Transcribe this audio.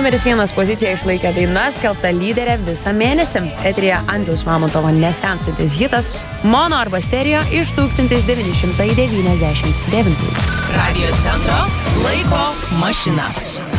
numeris 1 poziciją išlaikė daina, skelbta lyderė visą mėnesį. Eteryje Andriaus Mamontovo nesenstantis hitas Mono arba Stereo iš 1999. Radio Centro laiko mašina.